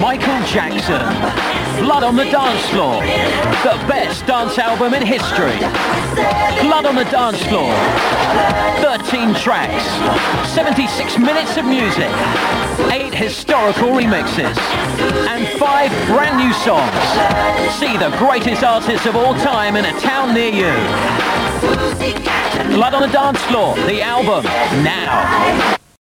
Michael Jackson. Blood on the Dance Floor. The best dance album in history. Blood on the Dance Floor. 13 tracks. 76 minutes of music. 8 historical remixes. And 5 brand new songs. See the greatest artists of all time in a town near you. Blood on the Dance Floor, the album, now.